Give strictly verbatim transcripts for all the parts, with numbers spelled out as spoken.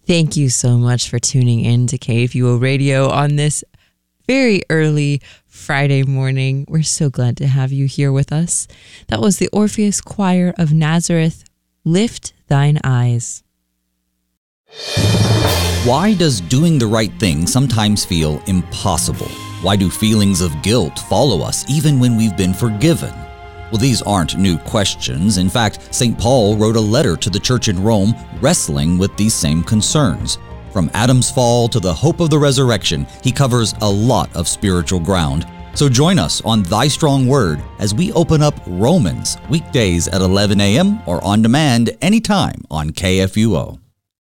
Thank you so much for tuning in to K F U O Radio on this very early Friday morning. We're so glad to have you here with us. That was the Orpheus Choir of Nazareth, Lift Thine Eyes. Why does doing the right thing sometimes feel impossible? Why do feelings of guilt follow us even when we've been forgiven? Well, these aren't new questions. In fact, Saint Paul wrote a letter to the church in Rome wrestling with these same concerns. From Adam's fall to the hope of the resurrection, he covers a lot of spiritual ground. So join us on Thy Strong Word as we open up Romans, weekdays at eleven a.m. or on demand anytime on K F U O.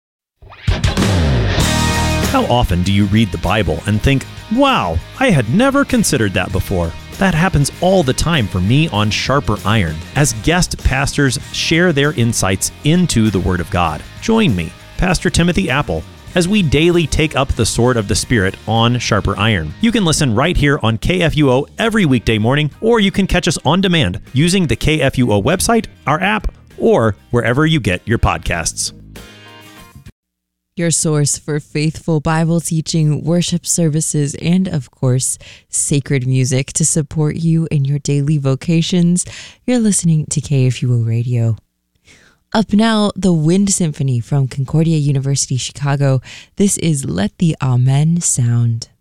How often do you read the Bible and think, wow, I had never considered that before? That happens all the time for me on Sharper Iron, as guest pastors share their insights into the Word of God. Join me, Pastor Timothy Apple, as we daily take up the sword of the Spirit on Sharper Iron. You can listen right here on K F U O every weekday morning, or you can catch us on demand using the K F U O website, our app, or wherever you get your podcasts. Your source for faithful Bible teaching, worship services, and of course, sacred music to support you in your daily vocations. You're listening to K F U O Radio. Up now, the Wind Symphony from Concordia University, Chicago. This is Let the Amen Sound.